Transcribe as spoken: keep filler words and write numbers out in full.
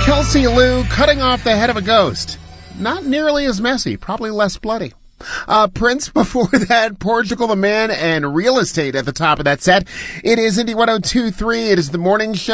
Kelsey Lou cutting off the head of a ghost. Not nearly as messy, probably less bloody. Uh, Prince before that, Portugal the Man, and Real Estate at the top of that set. It is Indie one oh two point three. It is the morning show.